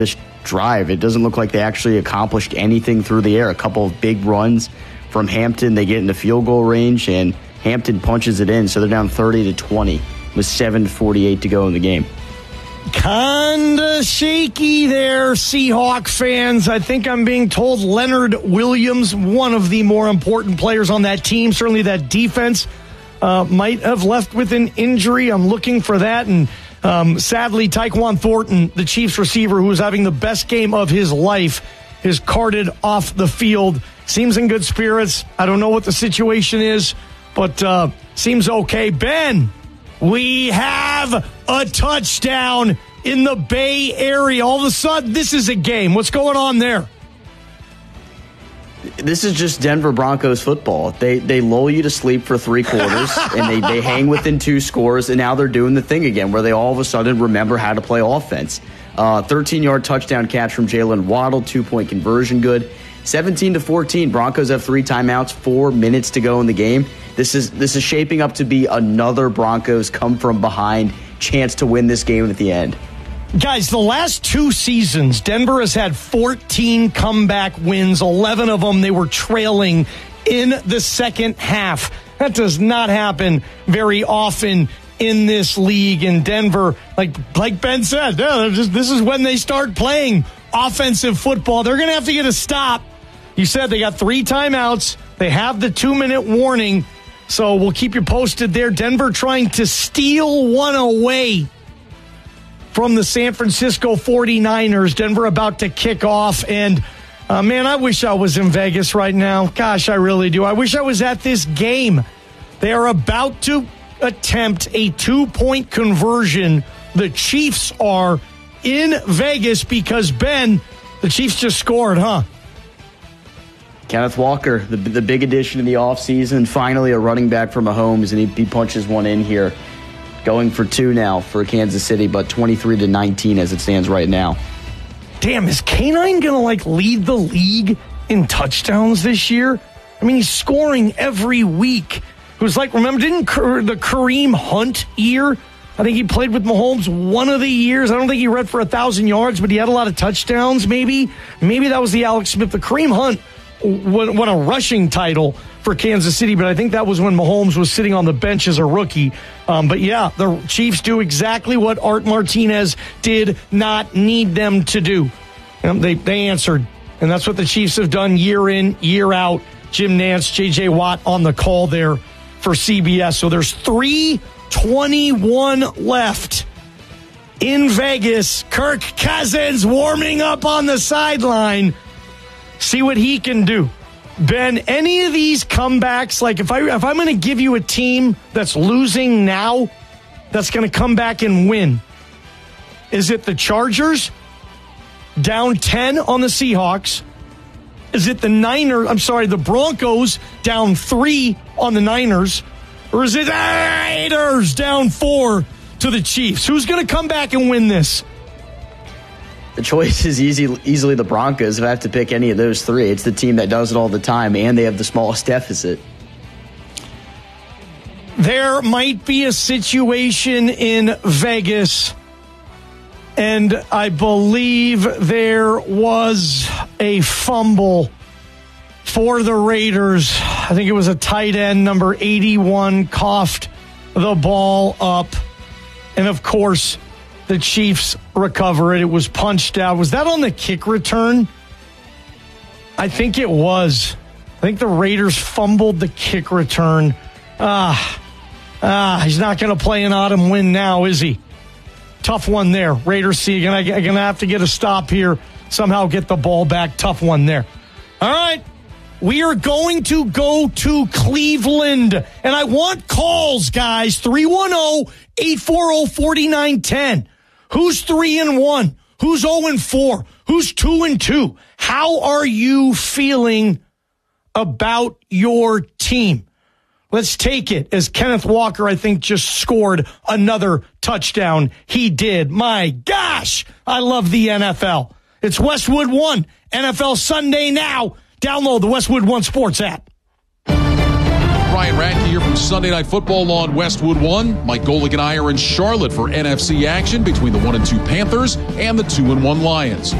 this drive. It doesn't look like they actually accomplished anything through the air. A couple of big runs from Hampton. They get into field goal range, and Hampton punches it in, so they're down 30-20 with 7:48 to go in the game. Kinda shaky there, Seahawk fans. I think I'm being told Leonard Williams, one of the more important players on that team, certainly that defense, might have left with an injury. I'm looking for that. And sadly, Tyquan Thornton, the Chiefs receiver who was having the best game of his life, is carted off the field. Seems in good spirits. I don't know what the situation is, but seems okay. Ben, we have a touchdown in the Bay Area. All of a sudden, this is a game. What's going on there? This is just Denver Broncos football. They lull you to sleep for 3 quarters, and they hang within 2 scores, and now they're doing the thing again where they all of a sudden remember how to play offense. 13-yard touchdown catch from Jalen Waddle, 2-point conversion good. 17-14, Broncos have 3 timeouts, 4 minutes to go in the game. This is shaping up to be another Broncos come from behind chance to win this game at the end. Guys, the last 2 seasons, Denver has had 14 comeback wins. 11 of them they were trailing in the second half. That does not happen very often in this league. In Denver, like Ben said, this is when they start playing offensive football. They're going to have to get a stop. You said they got 3 timeouts. They have the 2-minute warning. So we'll keep you posted there. Denver trying to steal one away from the San Francisco 49ers. Denver about to kick off. And, man, I wish I was in Vegas right now. Gosh, I really do. I wish I was at this game. They are about to attempt a 2-point conversion. The Chiefs are in Vegas because, Ben, the Chiefs just scored, huh? Kenneth Walker, the big addition in the offseason, finally a running back for Mahomes, and he punches one in here. Going for 2 now for Kansas City, but 23-19 as it stands right now. Damn, is K9 going to, lead the league in touchdowns this year? I mean, he's scoring every week. It was remember, didn't the Kareem Hunt year? I think he played with Mahomes one of the years. I don't think he read for 1,000 yards, but he had a lot of touchdowns, maybe. Maybe that was the Alex Smith. The Kareem Hunt won a rushing title for Kansas City, but I think that was when Mahomes was sitting on the bench as a rookie. But yeah, the Chiefs do exactly what Art Martinez did not need them to do. They answered, and that's what the Chiefs have done year in, year out. Jim Nantz, J.J. Watt on the call there for CBS. So there's 3:21 left in Vegas. Kirk Cousins warming up on the sideline. See what he can do. Ben, any of these comebacks, if I'm going to give you a team that's losing now, that's going to come back and win, is it the Chargers down 10 on the Seahawks? Is it the Broncos down 3 on the Niners? Or is it the Raiders down 4 to the Chiefs? Who's going to come back and win this? The choice is easily the Broncos. If I have to pick any of those 3, it's the team that does it all the time, and they have the smallest deficit. There might be a situation in Vegas, and I believe there was a fumble for the Raiders. I think it was a tight end, number 81, coughed the ball up. And, of course, the Chiefs recover it. It was punched out. Was that on the kick return? I think it was. I think the Raiders fumbled the kick return. He's not going to play an autumn win now, is he? Tough one there. Raiders see going to have to get a stop here. Somehow get the ball back. Tough one there. All right. We are going to go to Cleveland. And I want calls, guys. 310-840-4910. Who's 3-1? Who's 0-4? Who's 2-2? How are you feeling about your team? Let's take it as Kenneth Walker, I think, just scored another touchdown. He did. My gosh, I love the NFL. It's Westwood One, NFL Sunday now. Download the Westwood One Sports app. Ryan Radke here from Sunday Night Football on Westwood One. Mike Golick and I are in Charlotte for NFC action between the 1-2 Panthers and the 2-1 Lions.